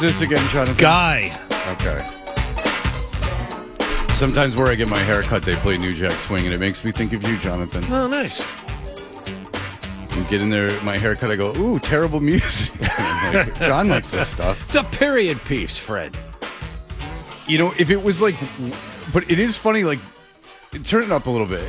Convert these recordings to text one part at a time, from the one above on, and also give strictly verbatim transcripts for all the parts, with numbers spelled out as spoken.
This again, Jonathan? Guy. Okay. Sometimes where I get my hair cut, they play New Jack Swing, and it makes me think of you, Jonathan. Oh, nice. You get in there, my haircut, I go, ooh, terrible music. I'm like, John likes this stuff. It's a period piece, Fred. You know, if it was like, but it is funny, like, turn it up a little bit.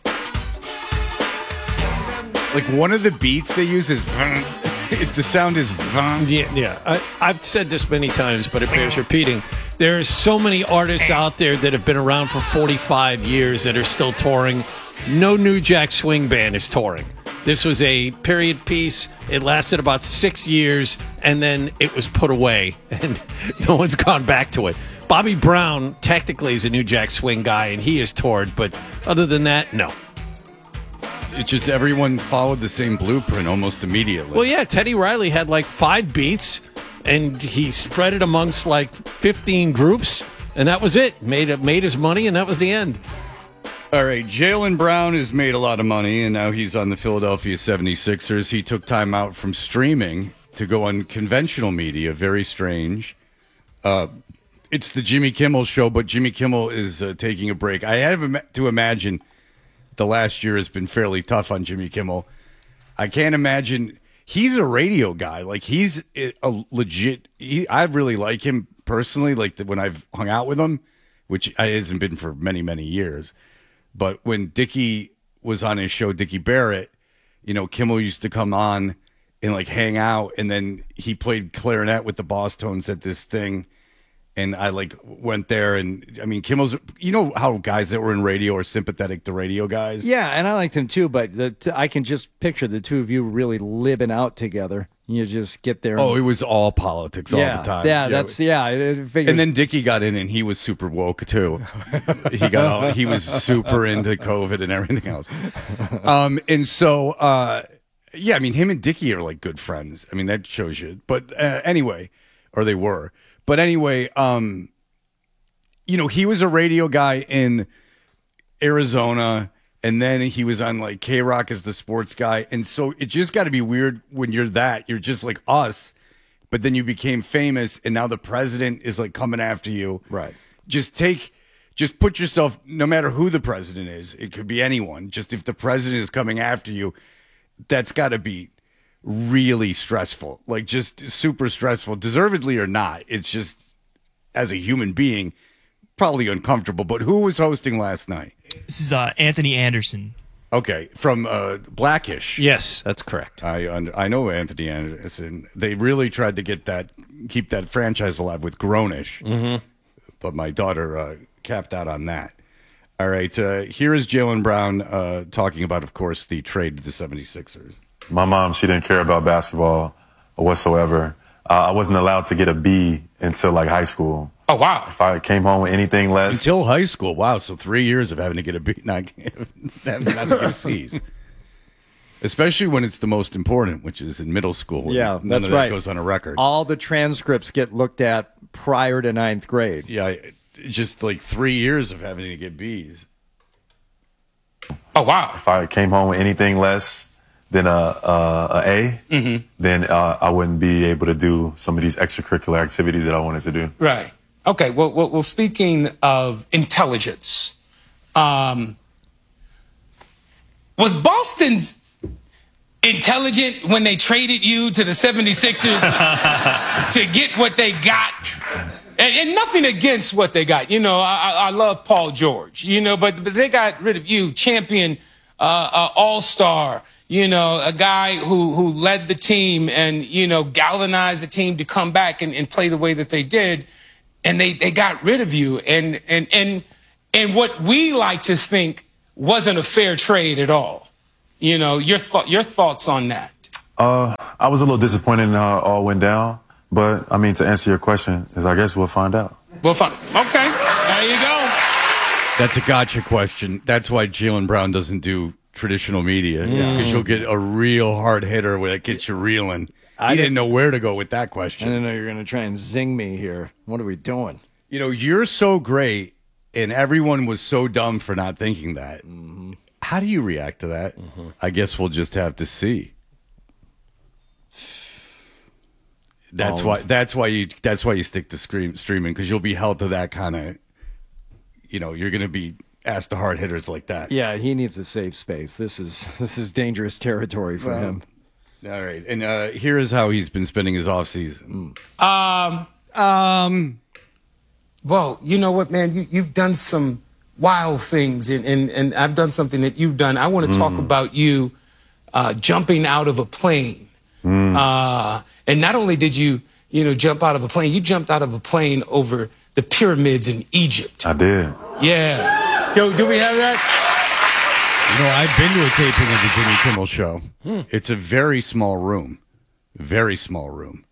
Like, one of the beats they use is, it, the sound is, Yeah, yeah. I, I've said this many times, but it bears repeating. There's so many artists out there that have been around for forty-five years that are still touring. No New Jack Swing band is touring. This was a period piece. It lasted about six years, and then it was put away, and no one's gone back to it. Bobby Brown technically is a New Jack Swing guy, and he is toured, but other than that, no. It's just everyone followed the same blueprint almost immediately. Well, yeah, Teddy Riley had like five beats, and he spread it amongst like fifteen groups, and that was it. Made made his money, and that was the end. All right, Jaylen Brown has made a lot of money, and now he's on the Philadelphia seventy-sixers. He took time out from streaming to go on conventional media. Very strange. Uh, it's the Jimmy Kimmel show, but Jimmy Kimmel is uh, taking a break. I have to imagine the last year has been fairly tough on Jimmy Kimmel. I can't imagine. He's a radio guy. Like, he's a legit. He, I really like him personally, like the, when I've hung out with him, which hasn't been for many, many years. But when Dickie was on his show, Dickie Barrett, you know, Kimmel used to come on and like hang out, and then he played clarinet with the Boss Tones at this thing, and I like went there, and I mean, Kimmel's, you know how guys that were in radio are sympathetic to radio guys? Yeah, and I liked him too, but the t- I can just picture the two of you really living out together. You just get there. Oh, it was all politics yeah, all the time. Yeah, that's, yeah. It figures. And then Dickie got in, and he was super woke too. he got all, he was super into COVID and everything else. Um, and so, uh, yeah, I mean, him and Dickie are like good friends. I mean, that shows you. But uh, anyway, or they were. But anyway, um, you know, he was a radio guy in Arizona, and then he was on like K-Rock as the sports guy. And so it just got to be weird when you're that. You're just like us, but then you became famous, and now the president is like coming after you. Right. Just take, just put yourself, no matter who the president is, it could be anyone. Just if the president is coming after you, that's got to be really stressful, like just super stressful, deservedly or not. It's just, as a human being, probably uncomfortable. But who was hosting last night? This is uh, Anthony Anderson. Okay, from uh, Blackish. Yes, that's correct. I I know Anthony Anderson. They really tried to get that, keep that franchise alive with Grownish, mm-hmm. but my daughter uh, capped out on that. All right, uh, here is Jaylen Brown uh, talking about, of course, the trade to the seventy-sixers. My mom, she didn't care about basketball whatsoever. Uh, I wasn't allowed to get a B until like high school. Oh, wow. If I came home with anything less. Until high school. Wow. So three years of having to get a B, not, having not to get C's. Especially when it's the most important, which is in middle school. Yeah, none that's of that right. goes on a record. All the transcripts get looked at prior to ninth grade. Yeah, just like three years of having to get B's. Oh, wow. If I came home with anything less than a, a, a A, mm-hmm. then uh, I wouldn't be able to do some of these extracurricular activities that I wanted to do. Right. Okay. Well, well, well speaking of intelligence, um, was Boston's intelligent when they traded you to the seventy-sixers to get what they got? And, and nothing against what they got. You know, I, I love Paul George, you know, but, but they got rid of you, champion, uh, uh, all-star, you know, a guy who, who led the team and, you know, galvanized the team to come back and, and play the way that they did. And they, they got rid of you. And, and, and, and what we like to think wasn't a fair trade at all. You know, your, th- your thoughts on that? Uh, I was a little disappointed in how it all went down. But, I mean, to answer your question, is I guess we'll find out. We'll find Okay. There you go. That's a gotcha question. That's why Jaylen Brown doesn't do traditional media. Mm. It's because you'll get a real hard hitter where that gets you reeling. I didn't, didn't know where to go with that question. I didn't know you were going to try and zing me here. What are we doing? You know, you're so great, and everyone was so dumb for not thinking that. Mm-hmm. How do you react to that? Mm-hmm. I guess we'll just have to see. That's Oh. why. That's why you. That's why you stick to scream, streaming because you'll be held to that kind of. You know, you're going to be asked to hard hitters like that. Yeah, he needs a safe space. This is this is dangerous territory for Well, him. All right, and uh, here is how he's been spending his off season. Um, Um, well, you know what, man? You, you've done some wild things, and, and, and I've done something that you've done. I want to talk about you uh, jumping out of a plane. Uh, and not only did you, you know, jump out of a plane, you jumped out of a plane over the pyramids in Egypt. I did. Yeah. Yo, do we have that? you know, I've been to a taping of the Jimmy Kimmel Show. It's a very small room, very small room,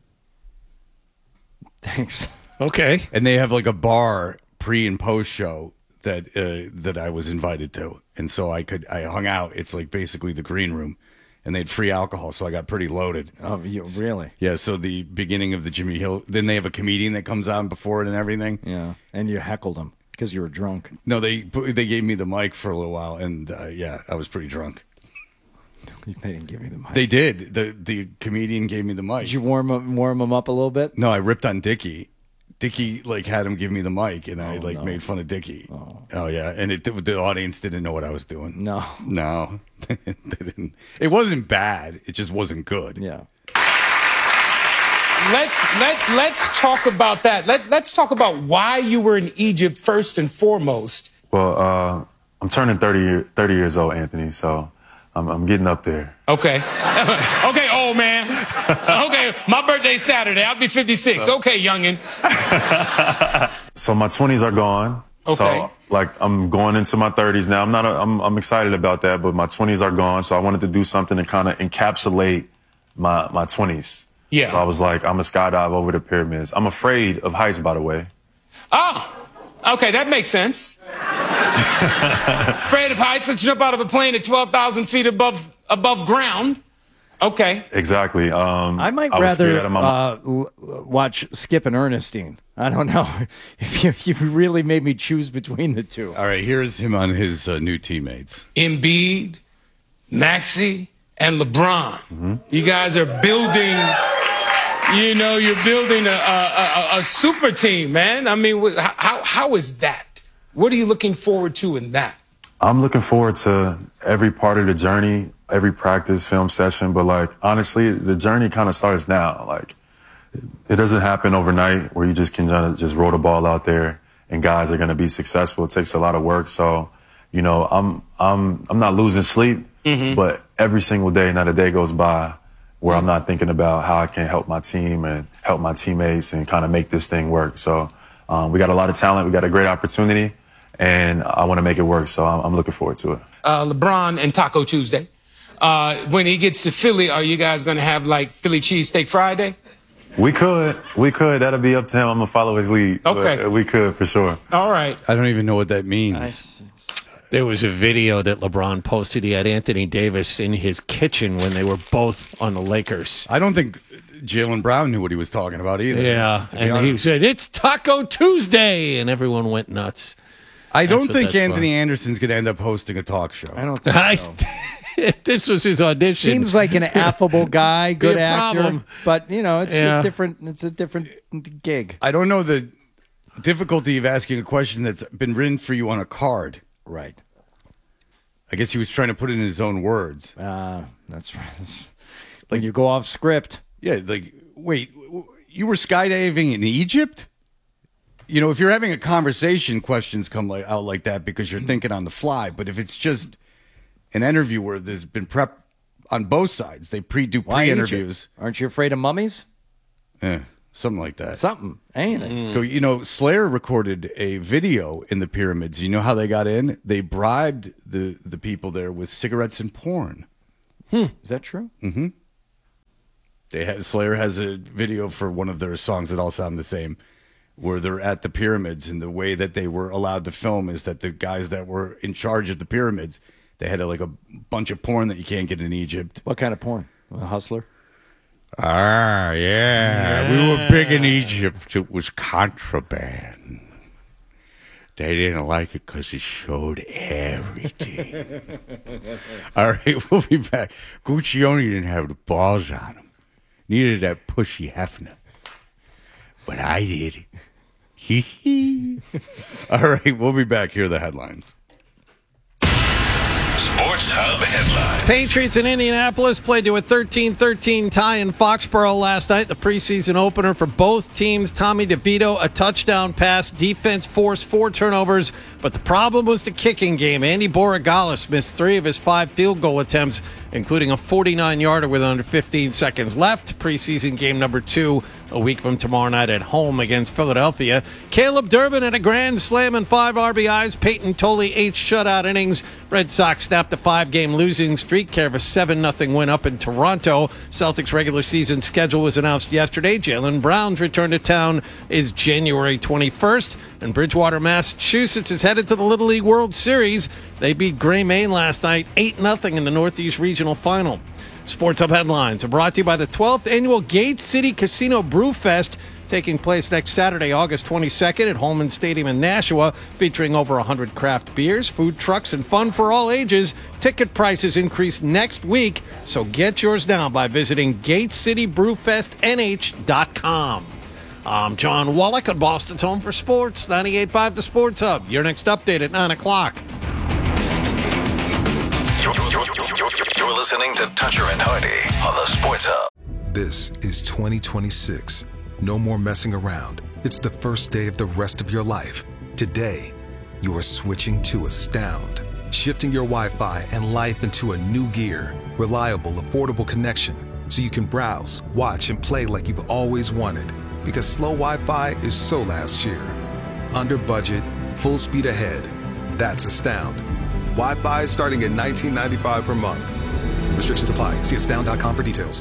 Thanks. Okay. and they have like a bar pre and post show that uh, that I was invited to, and so I could I hung out. It's like basically the green room, and they had free alcohol, so I got pretty loaded. Oh, you, really? Yeah, so the beginning of the Jimmy Hill, then they have a comedian that comes on before it and everything. Yeah. And you heckled him because you were drunk. No, they they gave me the mic for a little while, and uh, yeah, I was pretty drunk. They didn't give you the mic. They did. the The comedian gave me the mic. Did you warm up, warm him up a little bit? No, I ripped on Dickie. Dickie like had him give me the mic, and I Oh, like no. made fun of Dickie. Oh, yeah, and it the audience didn't know what I was doing. No. No, they didn't. It wasn't bad. It just wasn't good. Yeah. Let's let's let's talk about that. Let let's talk about why you were in Egypt first and foremost. Well, uh, I'm turning thirty, year, thirty years old, Anthony, so I'm, I'm getting up there. Okay. Okay, old man. Okay, my birthday's Saturday. I'll be fifty-six. Okay, youngin. So my twenties are gone. Okay. So like I'm going into my thirties now. I'm not. A, I'm. I'm excited about that. But my twenties are gone. So I wanted to do something to kind of encapsulate my my twenties. Yeah. So I was like, I'm gonna skydive over the pyramids. I'm afraid of heights, by the way. Oh, okay, that makes sense. Afraid of heights, let's jump out of a plane at twelve thousand feet above above ground. Okay. Exactly. Um, I might was rather scared of my- uh, l- watch Skip and Ernestine. I don't know. If you, you really made me choose between the two. All right, here's him on his uh, new teammates. Embiid, Maxey, and LeBron. Mm-hmm. You guys are building, you know, you're building a, a, a, a super team, man. I mean, wh- how, how is that? What are you looking forward to in that? I'm looking forward to every part of the journey, every practice, film session. But like, honestly, the journey kind of starts now. Like, it doesn't happen overnight where you just can kind of just roll the ball out there and guys are going to be successful. It takes a lot of work. So, you know, I'm, I'm, I'm not losing sleep, but every single day, not a day goes by where I'm not thinking about how I can help my team and help my teammates and kind of make this thing work. So, um, we got a lot of talent. We got a great opportunity. And I want to make it work, so I'm, I'm looking forward to it. Uh, LeBron and Taco Tuesday. Uh, when he gets to Philly, are you guys going to have like Philly cheesesteak Friday? We could, we could. That'll be up to him. I'm gonna follow his lead. but, Okay. uh, we could for sure. All right. I don't even know what that means. There was a video that LeBron posted. He had Anthony Davis in his kitchen when they were both on the Lakers. I don't think Jaylen Brown knew what he was talking about either. Yeah, to be and he honest. said, "It's Taco Tuesday," and everyone went nuts. I don't what think that's Anthony from. Anderson's going to end up hosting a talk show. I don't think I, so. this was his audition. Seems like an affable guy, good a actor, problem. but you know, it's Yeah. a different. It's a different gig. I don't know the difficulty of asking a question that's been written for you on a card. Right. I guess he was trying to put it in his own words. Uh, that's right. Like you go off script. Yeah, like, wait, w- you were skydiving in Egypt? You know, if you're having a conversation, questions come like, out like that because you're thinking on the fly. But if it's just an interview where there's been prep on both sides, they pre-do Why pre-interviews. Egypt? Aren't you afraid of mummies? Eh, something like that. Something, ain't it? Go, you know, Slayer recorded a video in the pyramids. You know how they got in? They bribed the, the people there with cigarettes and porn. Is that true? They had, Slayer has a video for one of their songs that all sound the same, where they're at the pyramids, and the way that they were allowed to film is that the guys that were in charge of the pyramids, they had a, like a bunch of porn that you can't get in Egypt. What kind of porn? A hustler? Ah, yeah. We were big in Egypt. It was contraband. They didn't like it because it showed everything. All right, we'll be back. Guccione didn't have the balls on him needed that pushy Hefner. But I did. Hee hee. All right, we'll be back. Here are the headlines. Sports Hub headline. Patriots in Indianapolis played to a thirteen thirteen tie in Foxborough last night, the preseason opener for both teams. Tommy DeVito, a touchdown pass. Defense forced four turnovers, but the problem was the kicking game. Andy Borregales missed three of his five field goal attempts, including a forty-nine-yarder with under fifteen seconds left. Preseason game number two a week from tomorrow night at home against Philadelphia. Caleb Durbin had a grand slam and five R B Is. Peyton Tolle, eight shutout innings. Red Sox snapped a five-game losing streak, care of a seven nothing win up in Toronto. Celtics regular season schedule was announced yesterday. Jaylen Brown's return to town is January twenty-first. And Bridgewater, Massachusetts is headed to the Little League World Series. They beat Gray, Maine last night, eight nothing in the Northeast Regional Final. Sports Hub headlines are brought to you by the twelfth Annual Gate City Casino Brew Fest, taking place next Saturday, August twenty-second at Holman Stadium in Nashua, featuring over one hundred craft beers, food trucks, and fun for all ages. Ticket prices increase next week, so get yours now by visiting gate city brew fest n h dot com. I'm John Wallach on Boston's Home for Sports, ninety-eight point five The Sports Hub. Your next update at nine o'clock. You're, you're, you're, you're listening to Toucher and Hardy on the Sports Hub. This is twenty twenty-six. No more messing around. It's the first day of the rest of your life. Today, you are switching to Astound, shifting your Wi-Fi and life into a new gear. Reliable, affordable connection, so you can browse, watch, and play like you've always wanted. Because slow Wi-Fi is so last year. Under budget, full speed ahead. That's Astound. Wi-Fi starting at nineteen ninety-five per month. Restrictions apply. See astound dot com for details.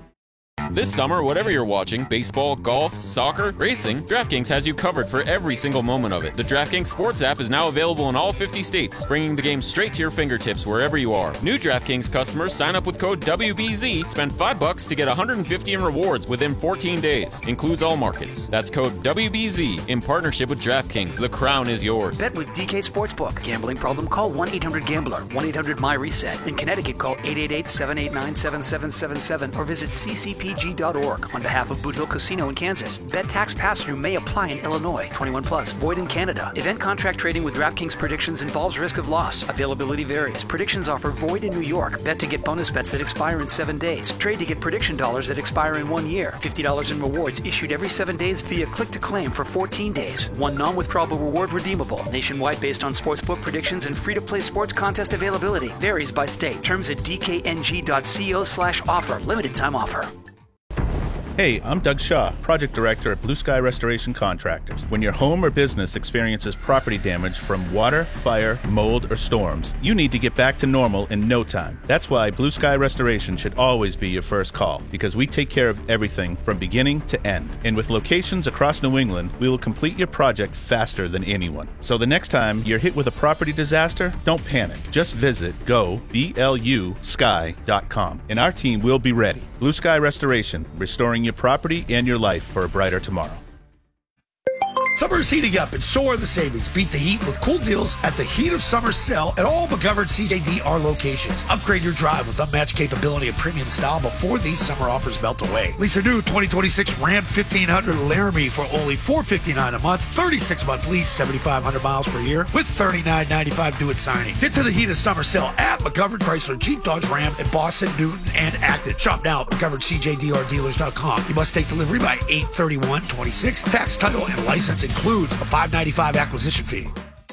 This summer, whatever you're watching, baseball, golf, soccer, racing, DraftKings has you covered for every single moment of it. The DraftKings Sports app is now available in all fifty states, bringing the game straight to your fingertips wherever you are. New DraftKings customers sign up with code W B Z, spend five bucks to get one hundred fifty in rewards within fourteen days. Includes all markets. That's code W B Z in partnership with DraftKings. The crown is yours. Bet with D K Sportsbook. Gambling problem? Call one eight hundred gambler, one eight hundred my reset. In Connecticut, call eight eight eight, seven eight nine, seven seven seven seven or visit c c p g dot org. On behalf of Boot Hill Casino in Kansas, bet tax pass-through may apply in Illinois. twenty-one plus, void in Canada. Event contract trading with DraftKings predictions involves risk of loss. Availability varies. Predictions offer void in New York. Bet to get bonus bets that expire in seven days. Trade to get prediction dollars that expire in one year. fifty dollars in rewards issued every seven days via click-to-claim for fourteen days. One non-withdrawable reward redeemable. Nationwide based on sportsbook predictions and free-to-play sports contest availability. Varies by state. Terms at d k n g dot co slash offer. Limited time offer. Hey, I'm Doug Shaw, Project Director at Blue Sky Restoration Contractors. When your home or business experiences property damage from water, fire, mold, or storms, you need to get back to normal in no time. That's why Blue Sky Restoration should always be your first call, because we take care of everything from beginning to end. And with locations across New England, we will complete your project faster than anyone. So the next time you're hit with a property disaster, don't panic. Just visit go b l u sky dot com and our team will be ready. Blue Sky Restoration, restoring your property and your life for a brighter tomorrow. Summer is heating up, and so are the savings. Beat the heat with cool deals at the Heat of Summer sale at all McGovern C J D R locations. Upgrade your drive with unmatched capability and premium style before these summer offers melt away. Lease a new twenty twenty-six Ram fifteen hundred Laramie for only four hundred fifty-nine dollars a month, thirty-six month lease, seventy-five hundred miles per year with thirty-nine ninety-five due at signing. Get to the Heat of Summer sale at McGovern Chrysler Jeep Dodge Ram in Boston, Newton, and Acton. Shop now at McGovern C J D R dealers dot com. You must take delivery by eight thirty-one twenty-six. Tax, title, and license includes a five dollars and ninety-five cents acquisition fee.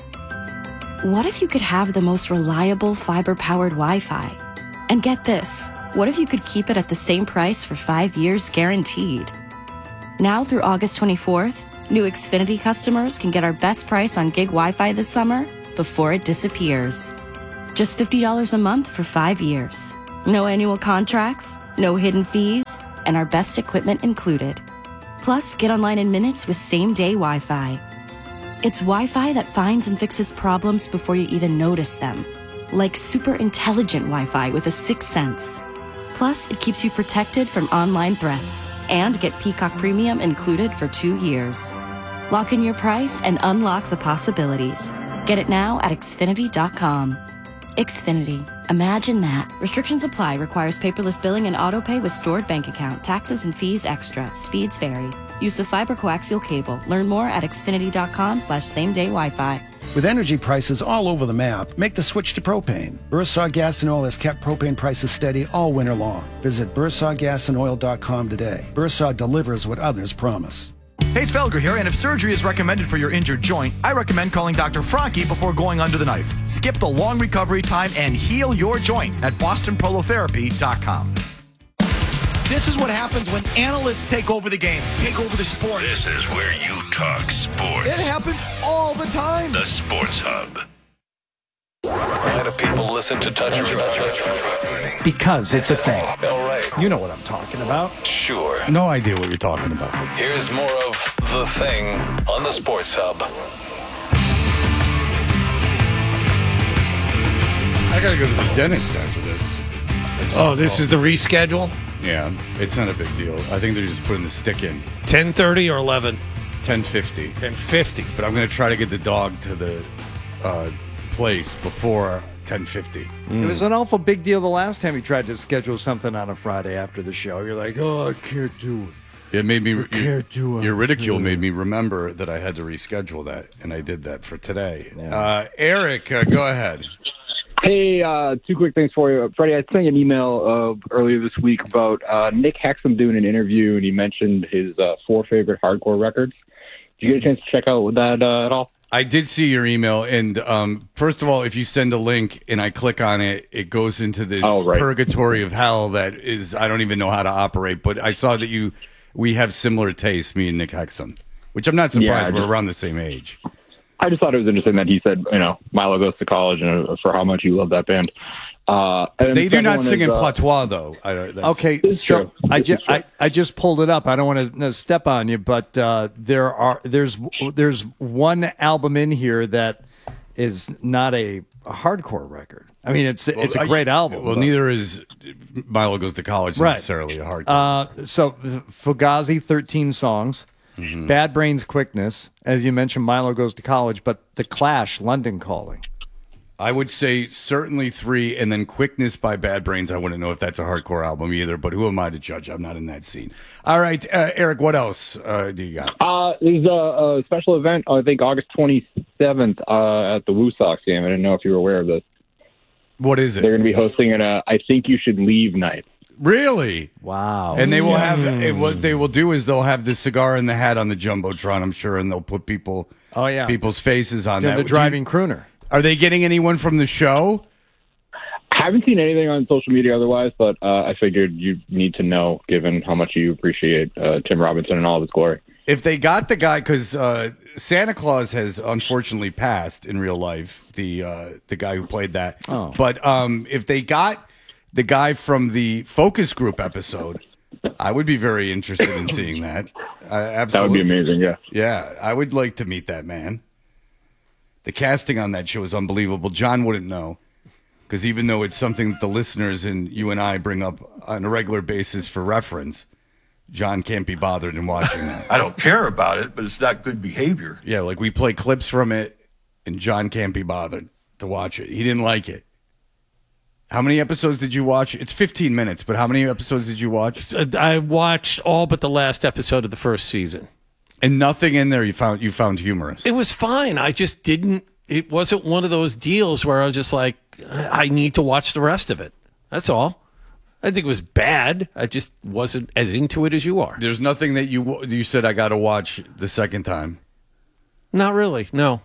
What if you could have the most reliable fiber-powered Wi-Fi? And get this, what if you could keep it at the same price for five years guaranteed? Now through August twenty-fourth, new Xfinity customers can get our best price on gig Wi-Fi this summer before it disappears. Just fifty dollars a month for five years. No annual contracts, no hidden fees, and our best equipment included. Plus, get online in minutes with same-day Wi-Fi. It's Wi-Fi that finds and fixes problems before you even notice them. Like super intelligent Wi-Fi with a sixth sense. Plus, it keeps you protected from online threats. And get Peacock Premium included for two years. Lock in your price and unlock the possibilities. Get it now at Xfinity dot com. Xfinity. Imagine that. Restrictions apply. Requires paperless billing and auto pay with stored bank account. Taxes and fees extra. Speeds vary. Use of fiber coaxial cable. Learn more at xfinity.com slash same day Wi-Fi. With energy prices all over the map, make the switch to propane. Bursar Gas and Oil has kept propane prices steady all winter long. Visit bursar gas and oil dot com today. Bursar delivers what others promise. Hey, it's Felger here, and if surgery is recommended for your injured joint, I recommend calling Doctor Franke before going under the knife. Skip the long recovery time and heal your joint at boston prolotherapy dot com. This is what happens when analysts take over the games, take over the sport. This is where you talk sports. It happens all the time. The Sports Hub. Why do people listen to Touch and Run? Because it's a thing. All right. You know what I'm talking about. Sure. No idea what you're talking about. Here's more of The Thing on the Sports Hub. I gotta go to the dentist after this. Oh, this is the reschedule? Yeah, it's not a big deal. I think they're just putting the stick in. ten thirty or eleven? ten fifty. ten fifty. But I'm going to try to get the dog to the uh, place before ten fifty. It was an awful big deal the last time you tried to schedule something on a Friday after the show. You're like, oh, I can't do it. It made me. I can't do it. Your ridicule made me remember that I had to reschedule that, and I did that for today. Uh, Eric, uh, go ahead. Hey, uh, two quick things for you. Freddie, I sent you an email uh, earlier this week about uh, Nick Hexum doing an interview, and he mentioned his uh, four favorite hardcore records. Did you get a chance to check out that uh, at all? I did see your email, and um, first of all, if you send a link and I click on it, it goes into this Oh, right. purgatory of hell that is, I don't even know how to operate, but I saw that you, we have similar tastes, me and Nick Hexum, which I'm not surprised. Yeah, I We're just- around the same age. I just thought it was interesting that he said, you know, Milo Goes to College, and uh, for how much you love that band. Uh, and They the do second not one sing is, in uh, patois, though. I, that's, Okay, It's so true. I, It's ju- true. I I just pulled it up. I don't want to step on you, but uh, there are there's there's one album in here that is not a, a hardcore record. I mean, it's it's a I- great album. Well, but- neither is Milo Goes to College Right. necessarily a hardcore. Uh, so Fugazi, thirteen songs. Mm-hmm. Bad Brains, Quickness. As you mentioned, Milo Goes to College, but The Clash, London Calling. I would say certainly three, and then Quickness by Bad Brains. I wouldn't know if that's a hardcore album either, but who am I to judge? I'm not in that scene. All right, uh, Eric, what else uh, do you got? Uh, there's a, a special event, I think August twenty-seventh uh, at the Woo Sox game. I didn't know if you were aware of this. What is it? They're going to be hosting an uh, I Think You Should Leave night. Really? Wow. And they will have it, what they will do is they'll have the cigar in the hat on the jumbotron, I'm sure, and they'll put people, Oh, yeah. people's faces on They're that. the Do you- driving crooner. Are they getting anyone from the show? Haven't seen anything on social media otherwise, but uh, I figured you need to know, given how much you appreciate uh, Tim Robinson and all of his glory. If they got the guy, because uh, Santa Claus has unfortunately passed in real life, the uh, the guy who played that. Oh. But um, if they got the guy from the focus group episode, I would be very interested in seeing that. Uh, absolutely. That would be amazing, yeah. Yeah, I would like to meet that man. The casting on that show is unbelievable. John wouldn't know, because even though it's something that the listeners and you and I bring up on a regular basis for reference, John can't be bothered in watching that. I don't care about it, but it's not good behavior. Yeah, like we play clips from it, and John can't be bothered to watch it. He didn't like it. How many episodes did you watch? It's fifteen minutes, but how many episodes did you watch? I watched all but the last episode of the first season. And nothing in there you found you found humorous. It was fine. I just didn't. It wasn't one of those deals where I was just like, I need to watch the rest of it. That's all. I think it was bad. I just wasn't as into it as you are. There's nothing that you you said I got to watch the second time. Not really. No.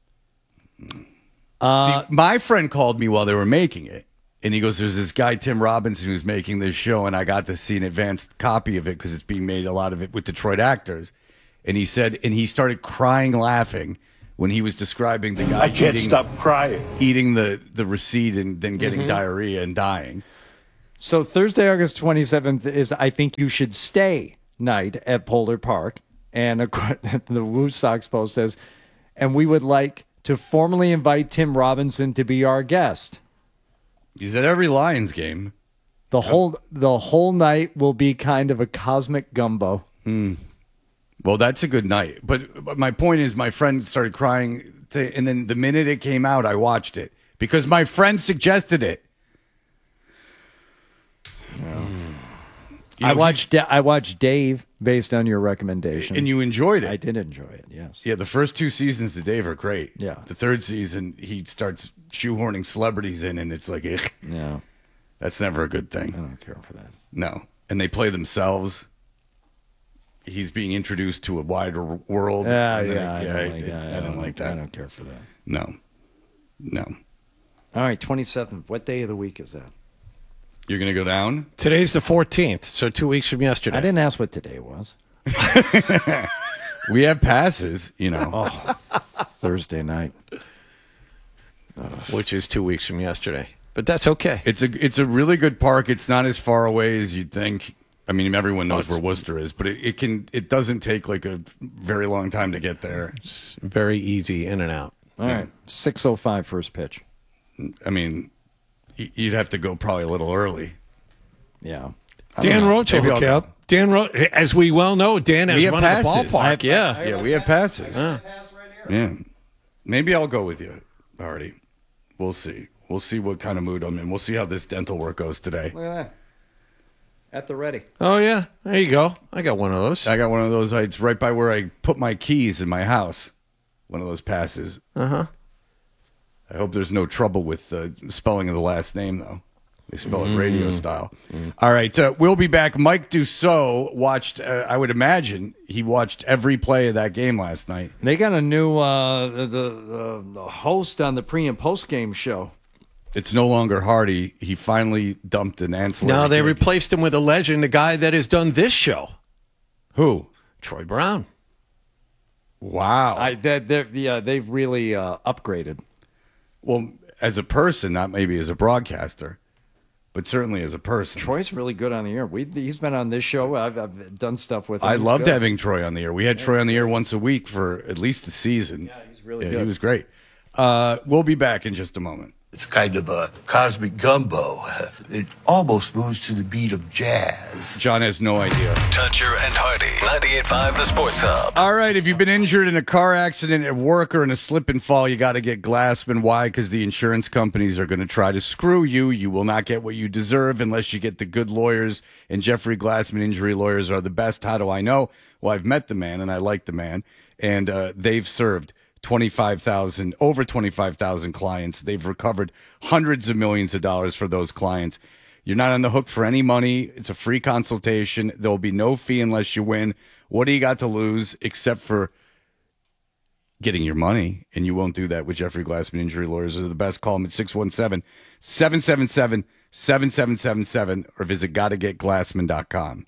Uh, See, my friend called me while they were making it, and he goes, "There's this guy Tim Robinson who's making this show, and I got to see an advanced copy of it because it's being made a lot of it with Detroit actors." And he said, and he started crying, laughing when he was describing the guy. I can't eating, stop crying. eating the the receipt and then getting Mhm. diarrhea and dying. So Thursday, August twenty-seventh is I Think You Should Stay night at Polar Park. And ac- the Woo Sox Post says, and we would like to formally invite Tim Robinson to be our guest. He's at every Lions game. The whole the whole night will be kind of a cosmic gumbo. Hmm. Well, that's a good night. But, but my point is, my friend started crying, to, and then the minute it came out, I watched it because my friend suggested it. You I know, watched. Da- I watched Dave based on your recommendation, and you enjoyed it. I did enjoy it. Yes. Yeah, the first two seasons of Dave are great. Yeah. The third season, he starts shoehorning celebrities in, and it's like, ugh. Yeah. That's never a good thing. I don't care for that. No. And they play themselves. He's being introduced to a wider world. Yeah, And then- yeah, I yeah. don't I, like that. I, I don't like that. I don't care for that. No. No. All right, twenty-seventh. What day of the week is that? You're going to go down? Today's the fourteenth, so two weeks from yesterday. I didn't ask what today was. We have passes, you know. Oh, Thursday night. Which is two weeks from yesterday. But that's okay. It's a it's a really good park. It's not as far away as you'd think. I mean, everyone knows Oh, where Worcester is, but it, it can it doesn't take like a very long time to get there. It's very easy in and out. All right, six oh five first pitch. I mean, y- you'd have to go probably a little early. Yeah. I Dan don't know. Roach will Maybe hook I'll you go. up. Dan Roach, as we well know, Dan has We have run the passes. ballpark. Yeah. Yeah, we have passes. Yeah. Yeah. Maybe I'll go with you, Artie. We'll see. We'll see what kind of mood I'm in. We'll see how this dental work goes today. Look at that. At the ready. Oh, yeah. There you go. I got one of those. I got one of those. It's right by where I put my keys in my house. One of those passes. Uh-huh. I hope there's no trouble with the spelling of the last name, though. They spell it radio style. All right, uh, we'll be back. Mike Dussault watched, uh, I would imagine, he watched every play of that game last night. They got a new uh, the, the, the host on the pre and post game show. It's no longer Hardy. He finally dumped an ancillary. Now they gig. replaced him with a legend, a guy that has done this show. Who? Troy Brown. Wow. I they're, they're, yeah, they've really uh, upgraded. Well, as a person, not maybe as a broadcaster, but certainly as a person. Troy's really good on the air. We he's been on this show. I've, I've done stuff with him. I He's loved good. having Troy on the air. We had Troy on the air once a week for at least a season. Yeah, he's really Yeah, good. he was great. Uh, we'll be back in just a moment. It's kind of a cosmic gumbo. It almost moves to the beat of jazz. John has no idea. Toucher and Hardy, ninety-eight point five The Sports Hub. All right, if you've been injured in a car accident at work or in a slip and fall, you got to get Glassman. Why? Because the insurance companies are going to try to screw you. You will not get what you deserve unless you get the good lawyers, and Jeffrey Glassman injury lawyers are the best. How do I know? Well, I've met the man, and I like the man, and uh, they've served twenty-five thousand, over twenty-five thousand clients. They've recovered hundreds of millions of dollars for those clients. You're not on the hook for any money. It's a free consultation. There will be no fee unless you win. What do you got to lose except for getting your money? And you won't do that with Jeffrey Glassman Injury Lawyers. They're the best. Call them at six one seven, seven seven seven, seven seven seven seven or visit gotta get glassman dot com.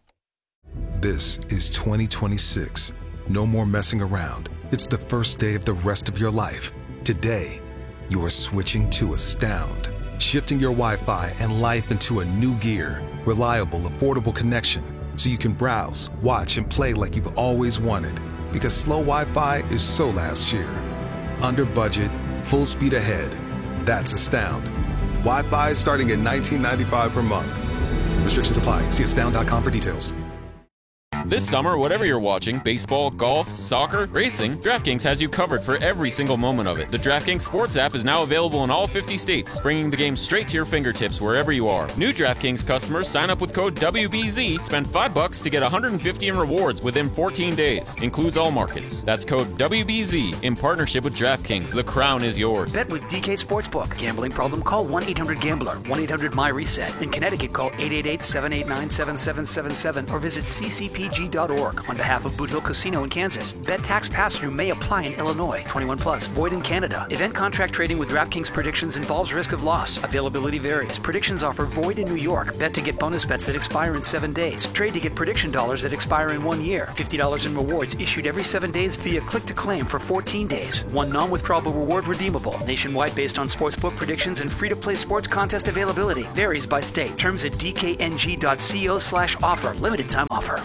This is twenty twenty-six. No more messing around. It's the first day of the rest of your life. Today, you are switching to Astound, shifting your Wi-Fi and life into a new gear. Reliable, affordable connection, so you can browse, watch, and play like you've always wanted. Because slow Wi-Fi is so last year. Under budget, full speed ahead. That's Astound. Wi-Fi starting at nineteen ninety-five per month. Restrictions apply. See astound dot com for details. This summer, whatever you're watching, baseball, golf, soccer, racing, DraftKings has you covered for every single moment of it. The DraftKings Sports app is now available in all fifty states, bringing the game straight to your fingertips wherever you are. New DraftKings customers sign up with code W B Z, spend five bucks to get one hundred fifty in rewards within fourteen days. Includes all markets. That's code W B Z in partnership with DraftKings. The crown is yours. Bet with D K Sportsbook. Gambling problem? Call one eight hundred gambler. one eight hundred my reset. In Connecticut, call eight eight eight, seven eight nine, seven seven seven seven or visit c c p g dot org. On behalf of Boot Hill Casino in Kansas, bet tax pass-through may apply in Illinois. twenty-one plus, void in Canada. Event contract trading with DraftKings predictions involves risk of loss. Availability varies. Predictions offer void in New York. Bet to get bonus bets that expire in seven days. Trade to get prediction dollars that expire in one year. fifty dollars in rewards issued every seven days via click to claim for fourteen days. One non-withdrawable reward redeemable. Nationwide based on sportsbook predictions and free-to-play sports contest availability. Varies by state. Terms at d k n g dot co slash offer. Limited time offer.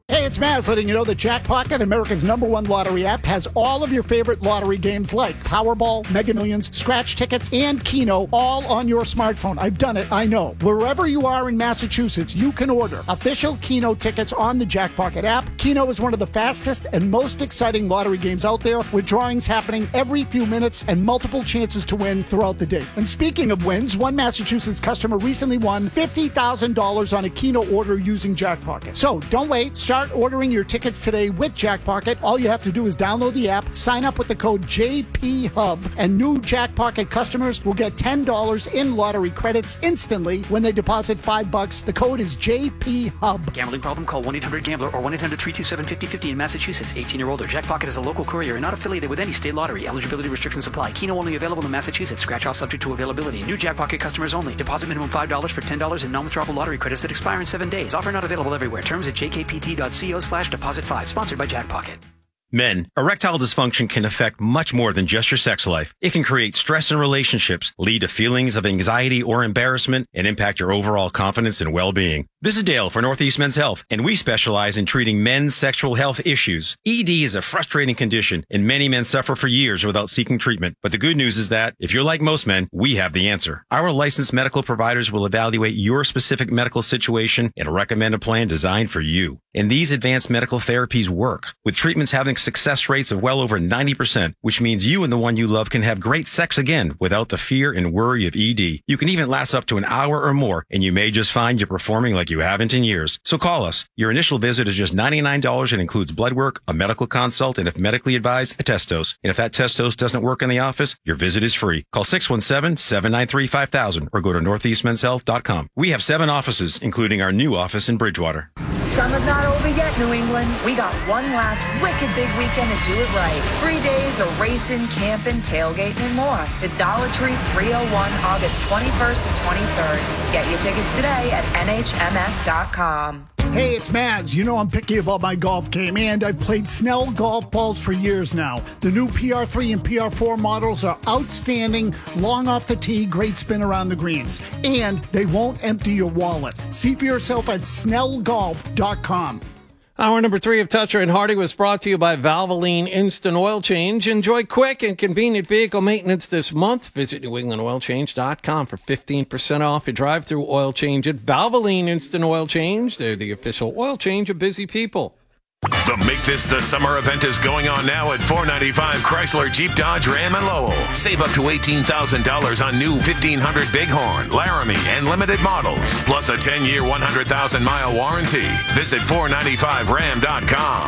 Hey, it's Maz letting you know that Jackpocket, America's number one lottery app, has all of your favorite lottery games like Powerball, Mega Millions, Scratch Tickets, and Keno, all on your smartphone. I've done it, I know. Wherever you are in Massachusetts, you can order official Keno tickets on the Jackpocket app. Keno is one of the fastest and most exciting lottery games out there, with drawings happening every few minutes and multiple chances to win throughout the day. And speaking of wins, one Massachusetts customer recently won fifty thousand dollars on a Keno order using Jackpocket. So don't wait. Start ordering your tickets today with Jackpocket. All you have to do is download the app, sign up with the code J P Hub, and new Jackpocket customers will get ten dollars in lottery credits instantly when they deposit five bucks. The code is J P Hub. Gambling problem? Call one eight hundred gambler or one eight hundred three two seven five oh five oh in Massachusetts. eighteen or older. Jackpocket is a local courier and not affiliated with any state lottery. Eligibility restrictions apply. Keno only available in Massachusetts. Scratch off subject to availability. New Jackpocket customers only. Deposit minimum five dollars for ten dollars in non-withdrawable lottery credits that expire in seven days. Offer not available everywhere. Terms at j k p t dot co slash deposit five. Sponsored by Jackpocket. Men, erectile dysfunction can affect much more than just your sex life. It can create stress in relationships, lead to feelings of anxiety or embarrassment, and impact your overall confidence and well-being. This is Dale for Northeast Men's Health, and we specialize in treating men's sexual health issues. E D is a frustrating condition, and many men suffer for years without seeking treatment. But the good news is that, if you're like most men, we have the answer. Our licensed medical providers will evaluate your specific medical situation and recommend a plan designed for you. And these advanced medical therapies work, with treatments having success rates of well over ninety percent, which means you and the one you love can have great sex again without the fear and worry of E D. You can even last up to an hour or more, and you may just find you're performing like you haven't in years. So call us. Your initial visit is just ninety-nine dollars and includes blood work, a medical consult, and if medically advised, a test dose. And if that test dose doesn't work in the office, your visit is free. Call six one seven, seven nine three, five thousand or go to northeast men's health dot com. We have seven offices, including our new office in Bridgewater. Summer's not over yet, New England. We got one last wicked big weekend to do it right. Three days of racing, camping, tailgating, and more. The Dollar Tree three oh one, August twenty-first to twenty-third. Get your tickets today at N H M S dot com. Hey, it's Mads. You know I'm picky about my golf game, and I've played Snell golf balls for years now. The new P R three and P R four models are outstanding, long off the tee, great spin around the greens. And they won't empty your wallet. See for yourself at snell golf dot com. Hour number three of Toucher and Hardy was brought to you by Valvoline Instant Oil Change. Enjoy quick and convenient vehicle maintenance this month. Visit new england oil change dot com for fifteen percent off your drive-through oil change at Valvoline Instant Oil Change. They're the official oil change of busy people. The Make This the Summer event is going on now at four ninety-five Chrysler Jeep Dodge Ram and Lowell. Save up to eighteen thousand dollars on new fifteen hundred Bighorn, Laramie, and limited models. Plus a ten-year, one hundred thousand mile warranty. Visit four ninety-five ram dot com.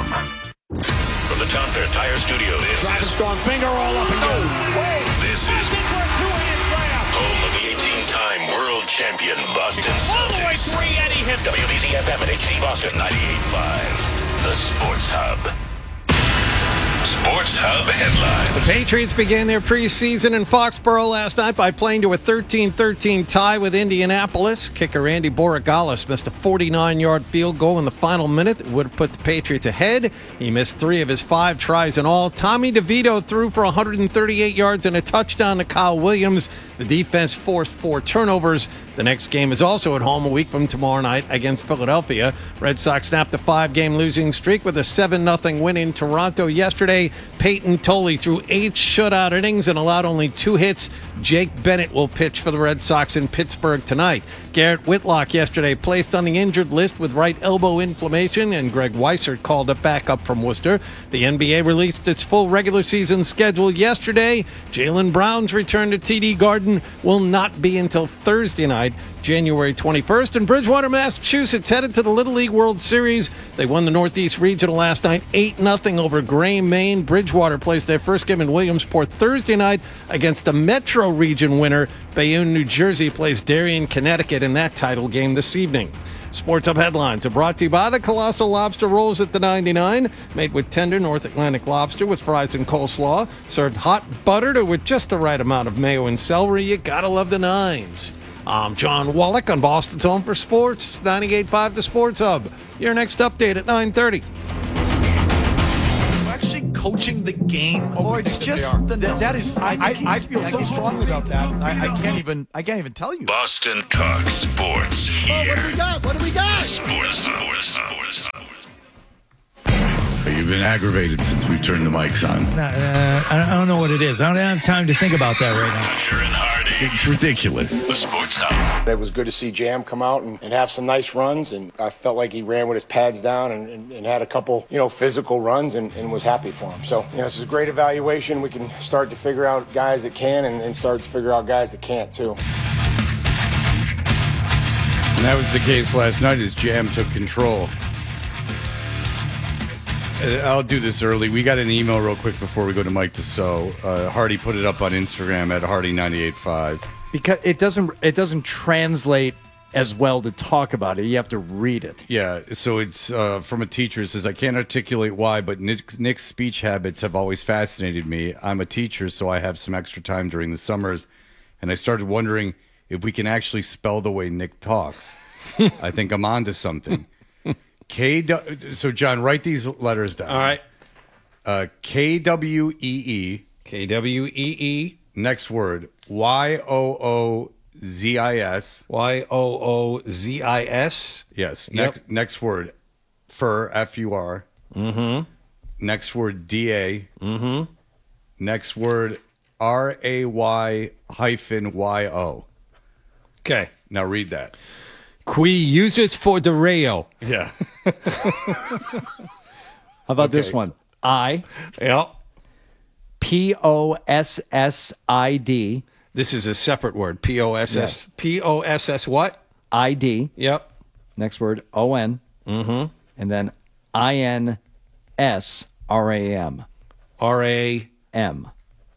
From the Tom Fair Tire Studio, this Drive is... a strong finger all up and go. Wait. This is... home of the eighteen-time world champion Boston Celtics. All the way three, Eddie hit. W B Z F M and H D Boston ninety-eight point five. The Sports Hub. Sports Hub headlines. The Patriots began their preseason in Foxborough last night by playing to a thirteen thirteen tie with Indianapolis. Kicker Andy Borregales missed a forty-nine-yard field goal in the final minute that would have put the Patriots ahead. He missed three of his five tries in all. Tommy DeVito threw for one hundred thirty-eight yards and a touchdown to Kyle Williams. The defense forced four turnovers. The next game is also at home a week from tomorrow night against Philadelphia. Red Sox snapped a five-game losing streak with a seven nothing win in Toronto yesterday. Peyton Tolley threw eight shutout innings and allowed only two hits. Jake Bennett will pitch for the Red Sox in Pittsburgh tonight. Garrett Whitlock yesterday placed on the injured list with right elbow inflammation, and Greg Weissert called it back up from Worcester. The N B A released its full regular season schedule yesterday. Jaylen Brown's return to T D Garden will not be until Thursday night, January twenty-first. In Bridgewater, Massachusetts, headed to the Little League World Series. They won the Northeast Regional last night eight nothing over Gray, Maine. Bridgewater plays their first game in Williamsport Thursday night against the Metro Region winner. Bayonne, New Jersey plays Darien, Connecticut in that title game this evening. Sports Hub headlines are brought to you by the Colossal Lobster Rolls at the ninety-nine. Made with tender North Atlantic lobster with fries and coleslaw. Served hot, buttered, or with just the right amount of mayo and celery. You gotta love the nines. I'm John Wallach on Boston's Home for Sports, ninety-eight point five The Sports Hub. Your next update at nine thirty. Actually coaching the game, or it's just the that, that is. I I, I feel so strongly about that. I, I can't even. I can't even tell you. Boston Talk Sports here. Oh, what do we got? What do we got? Sports, sports, sports, sports. You've been aggravated since we turned the mics on. No, uh, I don't know what it is. I don't have time to think about that right now. Usher and Hardy. It's ridiculous. The Sports Hub. It was good to see Jam come out and, and have some nice runs, and I felt like he ran with his pads down and, and, and had a couple, you know, physical runs and, and was happy for him. So, you know, this is a great evaluation. We can start to figure out guys that can and, and start to figure out guys that can't, too. And that was the case last night as Jam took control. I'll do this early. We got an email real quick before we go to Mike Dussault. Uh, Hardy put it up on Instagram at Hardy nine eight five. Because it doesn't it doesn't translate as well to talk about it. You have to read it. Yeah, so it's uh, from a teacher. It says, I can't articulate why, but Nick, Nick's speech habits have always fascinated me. I'm a teacher, so I have some extra time during the summers, and I started wondering if we can actually spell the way Nick talks. I think I'm onto something. K. So, John, write these letters down. All right. Uh, K W E E. K W E E. Next word. Y O O Z I S. Y O O Z I S. Yes. Yep. Next, next word. Fur. F U R. Mm-hmm. Next word. D A. Mm-hmm. Next word. R A Y hyphen Y O. Okay. Now read that. Qui uses for the rail. Yeah. How about this one? I. Yep. P O S S I D. This is a separate word. P O S S. P O S S what? I D. Yep. Next word, O N. Mm-hmm. And then I N S R A M. R A M.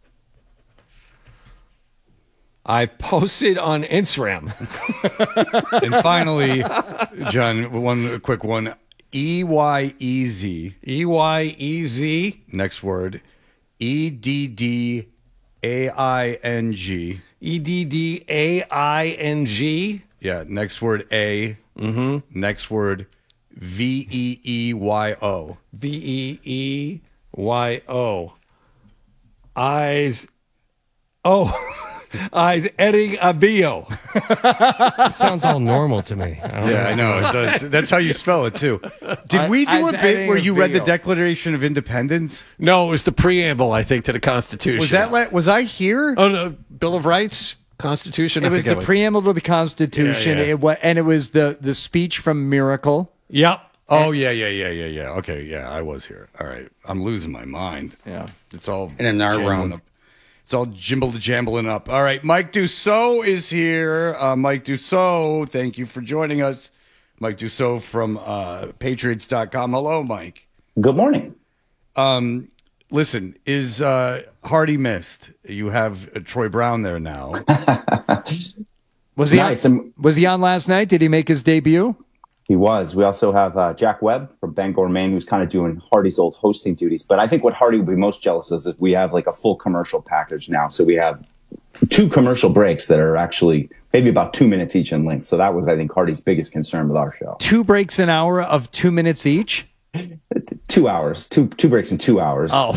I posted on Instagram. And finally, John, one quick one. E Y E Z. E Y E Z. Next word. E D D A I N G. E D D A I N G. Yeah, next word A. Mm-hmm. Next word V E E Y O. V E E Y O. Eyes. Oh. Eyes Edding Abio. It sounds all normal to me. I don't Yeah, I know. It does. That's how you spell it, too. Did we do a bit where you read the Declaration of Independence? No, it was the preamble, I think, to the Constitution. Was that? La- was I here? Oh, no. Bill of Rights? Constitution? It I was the forget what- preamble to the Constitution. Yeah, yeah. It wa- and it was the, the speech from Miracle. Yep. Oh, yeah, yeah, yeah, yeah, yeah. Okay, yeah, I was here. All right. I'm losing my mind. Yeah. It's all In an hour jambling round. up. It's all jimble jambling up. All right, Mike Dussault is here. Uh, Mike Dussault, thank you for joining us. Mike Dussault from uh, Patriots dot com. Hello, Mike. Good morning. Um, listen, is uh, Hardy missed? You have uh, Troy Brown there now. Was he Nice. on, was he on last night? Did he make his debut? He was. We also have uh, Jack Webb from Bangor, Maine, who's kind of doing Hardy's old hosting duties. But I think what Hardy would be most jealous of is that we have like a full commercial package now. So we have two commercial breaks that are actually maybe about two minutes each in length. So that was, I think, Hardy's biggest concern with our show. Two breaks an hour of two minutes each? Two hours. Two two breaks in two hours. Oh.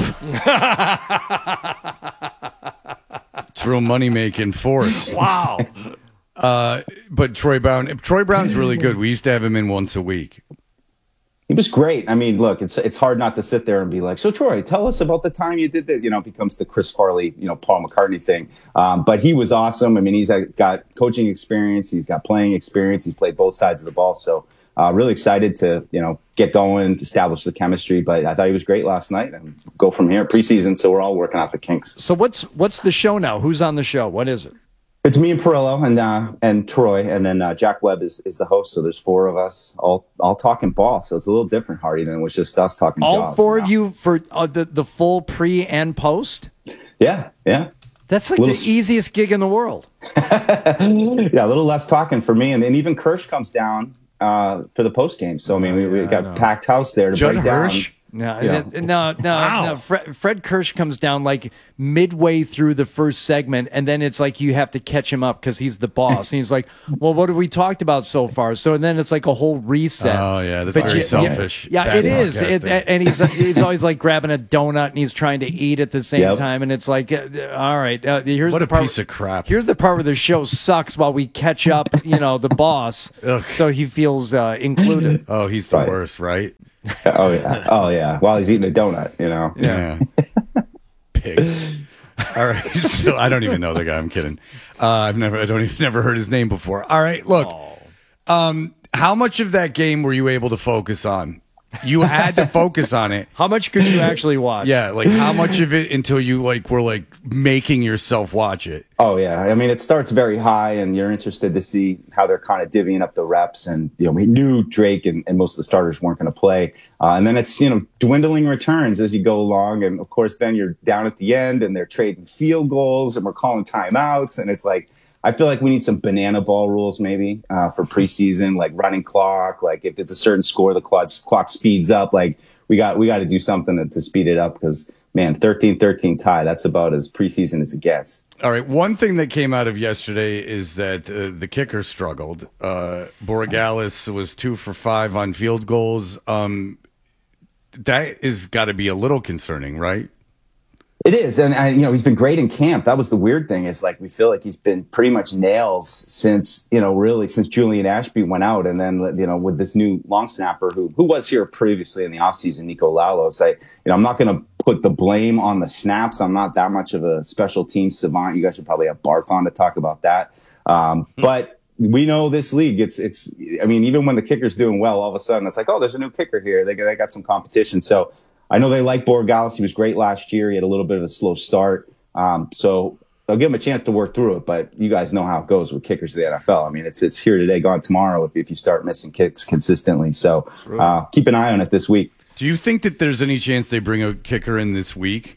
It's real money making force. Wow. Uh, but Troy Brown, Troy Brown's really good. We used to have him in once a week. He was great. I mean, look, it's it's hard not to sit there and be like, so Troy, tell us about the time you did this. You know, it becomes the Chris Farley, you know, Paul McCartney thing. Um, but he was awesome. I mean, he's got coaching experience. He's got playing experience. He's played both sides of the ball. So uh, really excited to, you know, get going, establish the chemistry. But I thought he was great last night and go from here. Preseason, so we're all working out the kinks. So what's what's the show now? Who's on the show? What is it? It's me and Perillo and uh, and Troy, and then uh, Jack Webb is, is the host. So there's four of us all all talking ball. So it's a little different, Hardy, than it was just us talking. All jobs four now. of you for uh, the, the full pre and post? Yeah, yeah. That's like Little the easiest gig in the world. Yeah, a little less talking for me, and, and even Kirsch comes down uh, for the post game. So I mean, we, we got a packed house there to Judd break Hirsch? down. No, Yeah. no, no, Wow. no. Fred, Fred Kirsch comes down like midway through the first segment, and then it's like you have to catch him up because he's the boss. And he's like, "Well, what have we talked about so far?" So then it's like a whole reset. Oh, yeah, that's But very you- selfish. Yeah, Bad it is. It, broadcasting. and he's he's always like grabbing a donut and he's trying to eat at the same Yep. time, and it's like, uh, all right, uh, here's What the a part, piece of crap. Here's the part where the show sucks while we catch up. You know, the boss, so he feels uh, included. Oh, he's the worst, right? Oh yeah, oh yeah. While he's eating a donut, you know. Yeah. Pig. All right. So I don't even know the guy. I'm kidding. Uh, I've never, I don't even never heard his name before. All right. Look, um, how much of that game were you able to focus on? You had to focus on it. How much could you actually watch? Yeah, like how much of it until you like were like making yourself watch it? Oh yeah, I mean it starts very high, and you're interested to see how they're kind of divvying up the reps. And you know, we knew Drake and, and most of the starters weren't going to play, uh, and then it's you know dwindling returns as you go along, and of course then you're down at the end, and they're trading field goals, and we're calling timeouts, and it's like. I feel like we need some banana ball rules maybe uh, for preseason, like running clock. Like if it's a certain score, the clock, clock speeds up. Like we got we got to do something to, to speed it up because, man, thirteen thirteen tie, that's about as preseason as it gets. All right. One thing that came out of yesterday is that uh, the kicker struggled. Uh, Borregales was two for five on field goals. Um, that is got to be a little concerning, right? It is, and, and you know he's been great in camp. That was the weird thing is like we feel like he's been pretty much nails since you know really since Julian Ashby went out, and then you know with this new long snapper who who was here previously in the offseason, Nico Lalos. I you know I'm not going to put the blame on the snaps. I'm not that much of a special team savant. You guys should probably have Barth on to talk about that. Um, hmm. But we know this league. It's it's. I mean, even when the kicker's doing well, all of a sudden it's like, oh, there's a new kicker here. They they got some competition. So. I know they like Borregales. He was great last year. He had a little bit of a slow start. Um, so they'll give him a chance to work through it. But you guys know how it goes with kickers in the N F L. I mean, it's it's here today, gone tomorrow if, if you start missing kicks consistently. So uh, keep an eye on it this week. Do you think that there's any chance they bring a kicker in this week?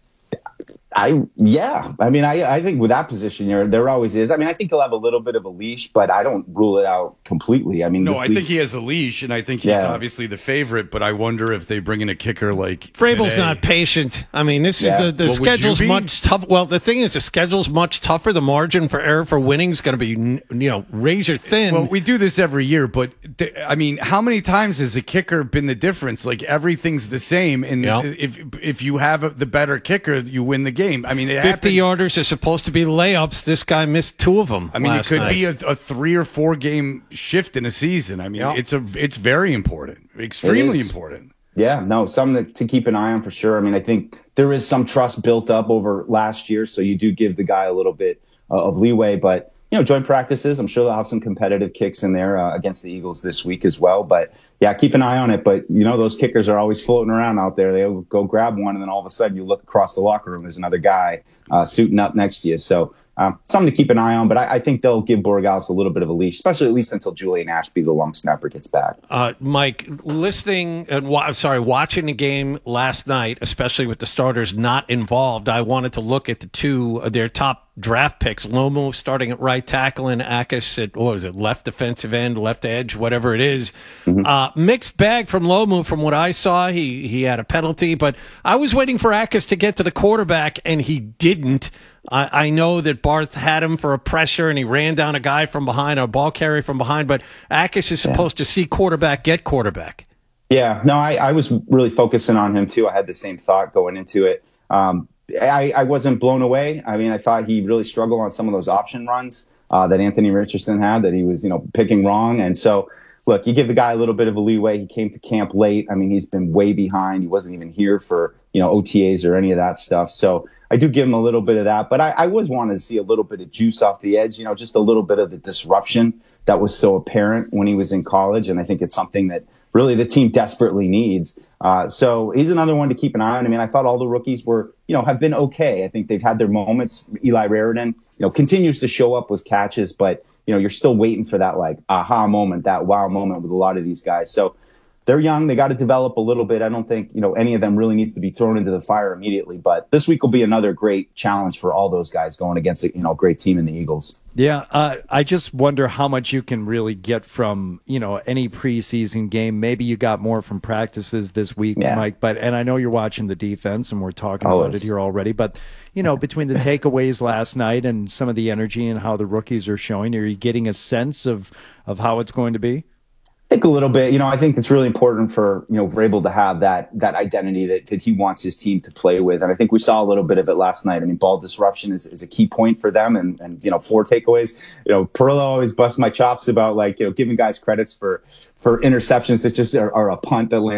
I yeah, I mean, I I think with that position, there there always is. I mean, I think he'll have a little bit of a leash, but I don't rule it out completely. I mean, no, I think he has a leash, and I think he's yeah. obviously the favorite. But I wonder if they bring in a kicker like Vrabel's today. not patient. I mean, this yeah. is the the well, schedule's much tough. Well, the thing is, the schedule's much tougher. The margin for error for winning is going to be you know razor thin. Well, we do this every year, but th- I mean, how many times has a kicker been the difference? Like everything's the same, and yeah. if if you have a, the better kicker, you win the game. I mean, it happens. fifty-yarders are supposed to be layups. This guy missed two of them. I mean, it could night. be a, a three or four game shift in a season. I mean, yep. it's a it's very important, extremely important. Yeah, no, something to, to keep an eye on for sure. I mean, I think there is some trust built up over last year, so you do give the guy a little bit uh, of leeway. But you know, joint practices, I'm sure they'll have some competitive kicks in there uh, against the Eagles this week as well. But yeah, keep an eye on it. But you know, those kickers are always floating around out there. They'll go grab one, and then all of a sudden you look across the locker room, there's another guy uh, suiting up next to you. So um, something to keep an eye on. But I, I think they'll give Borregales a little bit of a leash, especially at least until Julian Ashby, the long snapper, gets back. Uh, Mike, listening and wa- sorry, watching the game last night, especially with the starters not involved, I wanted to look at the two of their top draft picks. Lomo starting at right tackle and Akis at, what was it, left defensive end, left edge, whatever it is. Mm-hmm. Uh, mixed bag from Lomo from what I saw. He he had a penalty, but I was waiting for Akis to get to the quarterback, and he didn't. I, I know that Barth had him for a pressure, and he ran down a guy from behind, a ball carrier from behind, but Akis is supposed yeah. to see quarterback, get quarterback. Yeah, no, I, I was really focusing on him, too. I had the same thought going into it. Um, I, I wasn't blown away. I mean, I thought he really struggled on some of those option runs uh, that Anthony Richardson had, that he was, you know, picking wrong. And so, look, you give the guy a little bit of a leeway. He came to camp late. I mean, he's been way behind. He wasn't even here for, you know, O T As or any of that stuff. So I do give him a little bit of that. But I, I was wanting to see a little bit of juice off the edge, you know, just a little bit of the disruption that was so apparent when he was in college. And I think it's something that really the team desperately needs. Uh, so he's another one to keep an eye on. I mean, I thought all the rookies were, you know, have been okay. I think they've had their moments. Eli Raridan, you know, continues to show up with catches, but, you know, you're still waiting for that, like, aha moment, that wow moment with a lot of these guys. So they're young. They got to develop a little bit. I don't think, you know, any of them really needs to be thrown into the fire immediately. But this week will be another great challenge for all those guys going against a, you know, great team in the Eagles. Yeah, uh, I just wonder how much you can really get from, you know, any preseason game. Maybe you got more from practices this week, yeah. Mike. But and I know you're watching the defense, and we're talking Always. about it here already. But, you know, between the takeaways last night and some of the energy and how the rookies are showing, are you getting a sense of, of how it's going to be? I think a little bit. You know, I think it's really important for, you know, Vrabel to have that that identity that, that he wants his team to play with. And I think we saw a little bit of it last night. I mean, ball disruption is, is a key point for them. And, and, you know, four takeaways. You know, Perillo always busts my chops about, like, you know, giving guys credits for, for interceptions that just are, are a punt that lands